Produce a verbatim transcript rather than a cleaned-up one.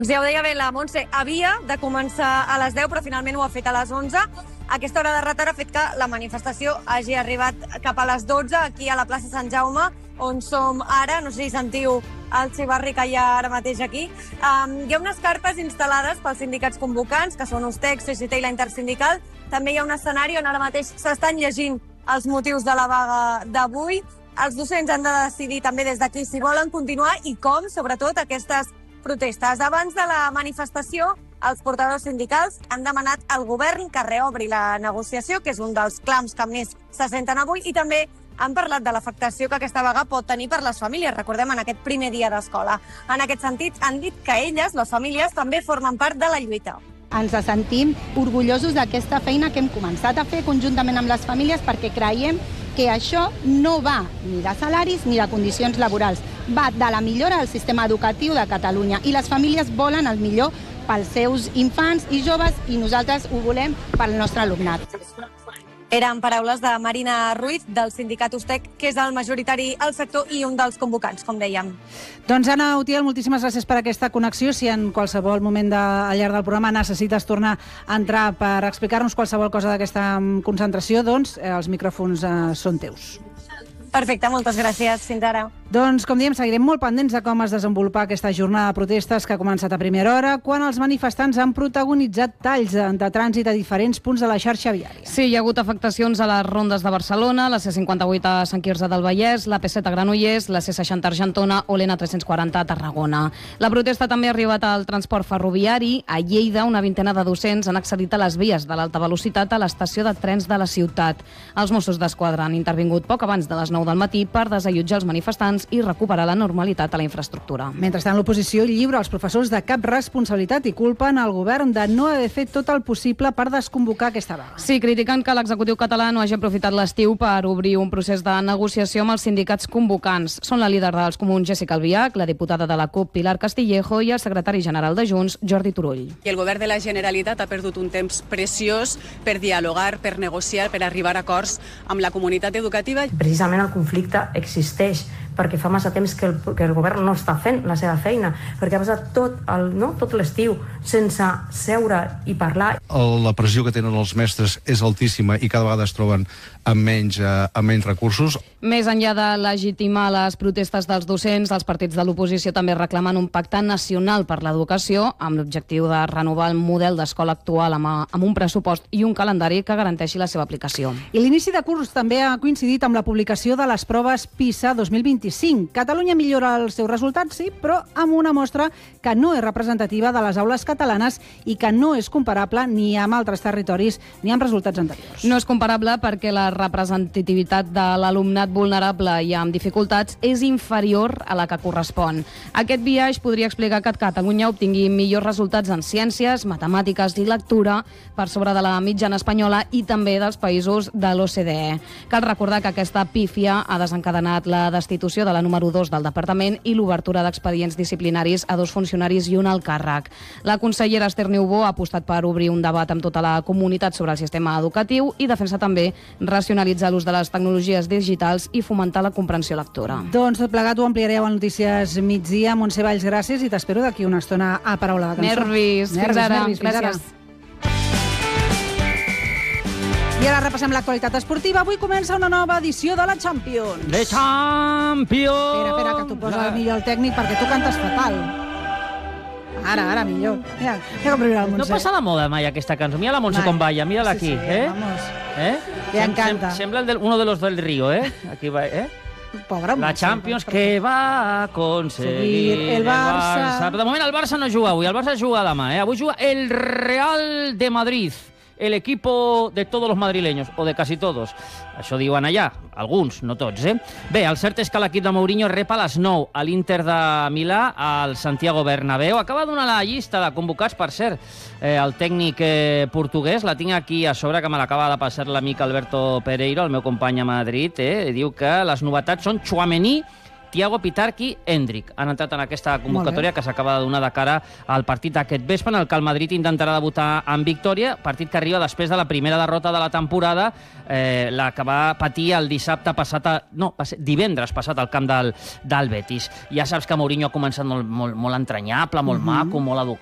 Ja ho deia bé la Montse, havia de començar a les deu, però finalment ho ha fet a les onze. Aquesta hora de retard ha fet que la manifestació hagi arribat cap a les dotze, aquí a la plaça Sant Jaume, on som ara. No sé si sentiu el xivarri que hi ha ara mateix aquí. Um, hi ha unes carpes instal·lades pels sindicats convocants, que són Ustex, C G T i la Intersindical. També hi ha un escenari on ara mateix s'estan llegint els motius de la vaga d'avui. Els docents han de decidir també des d'aquí si volen continuar i com, sobretot, aquestes protestes. Abans de la manifestació, els portaveus sindicals han demanat al govern que reobri la negociació, que és un dels clams que més se senten avui, i també han parlat de l'afectació que aquesta vaga pot tenir per les famílies, recordem, en aquest primer dia d'escola. En aquest sentit, han dit que elles, les famílies, també formen part de la lluita. Ens sentim orgullosos d'aquesta feina que hem començat a fer conjuntament amb les famílies, perquè creiem que això no va ni de salaris ni de condicions laborals, va de la millora del sistema educatiu de Catalunya, i les famílies volen el millor pels seus infants i joves, i nosaltres ho volem pel nostre alumnat. Eren paraules de Marina Ruiz, del sindicat Ustec, que és el majoritari al sector i un dels convocants, com dèiem. Doncs Anna Utiel, moltíssimes gràcies per aquesta connexió. Si en qualsevol moment de, al llarg del programa necessites tornar a entrar per explicar-nos qualsevol cosa d'aquesta concentració, doncs eh, els micròfons eh, són teus. Perfecte, moltes gràcies. Fins ara. Doncs, com diem, seguirem molt pendents de com es desenvolupa aquesta jornada de protestes que ha començat a primera hora, quan els manifestants han protagonitzat talls de trànsit a diferents punts de la xarxa viària. Sí, hi ha hagut afectacions a les rondes de Barcelona, la C cinquanta-vuit a Sant Quirze del Vallès, la P set a Granollers, la C seixanta a Argentona o l'N tres-cents quaranta a Tarragona. La protesta també ha arribat al transport ferroviari. A Lleida, una vintena de docents han accedit a les vies de l'alta velocitat a l'estació de trens de la ciutat. Els Mossos d'Esquadra han intervingut poc abans de les nou del matí per desallotjar els manifestants i recuperar la normalitat a la infraestructura. Mentrestant, l'oposició lliura els professors de cap responsabilitat i culpen el govern de no haver fet tot el possible per desconvocar aquesta vaga. Sí, criticant que l'executiu català no hagi aprofitat l'estiu per obrir un procés de negociació amb els sindicats convocants. Són la líder dels comuns, Jessica Albiach, la diputada de la CUP, Pilar Castillejo, i el secretari general de Junts, Jordi Turull. I el govern de la Generalitat ha perdut un temps preciós per dialogar, per negociar, per arribar a acords amb la comunitat educativa. Precisament el conflicte existeix perquè fa massa temps que el, que el govern no està fent la seva feina, perquè ha passat tot el, no, tot l'estiu sense seure i parlar. La pressió que tenen els mestres és altíssima i cada vegada es troben amb menys, eh, amb menys recursos. Més enllà de legitimar les protestes dels docents, els partits de l'oposició també reclamen un pacte nacional per l'educació amb l'objectiu de renovar el model d'escola actual amb, a, amb un pressupost i un calendari que garanteixi la seva aplicació. I l'inici de curs també ha coincidit amb la publicació de les proves PISA dos mil vint-i-cinc. Catalunya millora els seus resultats, sí, però amb una mostra que no és representativa de les aules catalanes i que no és comparable ni amb altres territoris ni amb resultats anteriors. No és comparable perquè la representativitat de l'alumnat vulnerable i amb dificultats és inferior a la que correspon. Aquest biaix podria explicar que Catalunya obtingui millors resultats en ciències, matemàtiques i lectura per sobre de la mitjana espanyola i també dels països de l'O C D E. Cal recordar que aquesta pífia ha desencadenat la destitució de la número dos del departament i l'obertura d'expedients disciplinaris a dos funcionaris i un alt càrrec. La consellera Esther Niubó ha apostat per obrir un debat amb tota la comunitat sobre el sistema educatiu i defensa també racionalitzar l'ús de les tecnologies digitals i fomentar la comprensió lectora. Doncs tot plegat ho ampliareu a Notícies Migdia. Montse Valls, gràcies, i t'espero d'aquí una estona a Paraula de Cançó. Nervis, fins ara. Nervis, fins gràcies. Ara. I ara repassem l'actualitat esportiva. Avui comença una nova edició de la Champions. The Champions! Espera, espera, que t'ho posa millor el tècnic perquè tu cantes fatal. Ara, ara, millor. Mira, mira com riurà el Montse. No passa de moda mai aquesta cançó. Mira la Montse com balla, mira-la aquí. Sí, sí, eh? vamos. Eh? Le encanta. Sem sembla el del, uno de los del Río, eh? Aquí va, eh? Pobre la Champions que va aconseguir el Barça. Barça. De moment el Barça no juga avui, el Barça juga demà, eh? Avui juga el Real de Madrid, el equipo de todos los madrileños, o de casi todos. Això diuen allà, alguns, no tots, eh? Bé, el cert és que l'equip de Mourinho rep a les nou a l'Inter de Milà al Santiago Bernabéu. Acaba de donar la llista de convocats, per cert, eh, el tècnic eh, portuguès. La tinc aquí a sobre, que me l'acaba de passar l'amic Alberto Pereiro, el meu company a Madrid. Eh? Diu que les novetats són Tchouaméni Thiago Pitarchi, Endrick. Han entrat en aquesta convocatòria que s'acaba de donar de cara al partit d'aquest vespre, en el que el Madrid intentarà debutar en victòria, partit que arriba després de la primera derrota de la temporada, eh, la que va patir el dissabte passat, a, no, va ser divendres passat al camp del, del Betis. Ja saps que Mourinho ha començat molt, molt, molt entranyable, molt mm -hmm. maco, molt educat,